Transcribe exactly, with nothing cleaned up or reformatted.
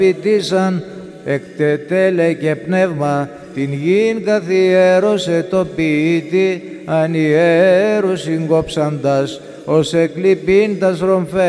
ποιητήσαν εκτετέλε και πνεύμα, την γην καθιέρωσε το ποιήτη, ανιέρου συγκόψαντας, ως εκλειπίν τας ρομφέ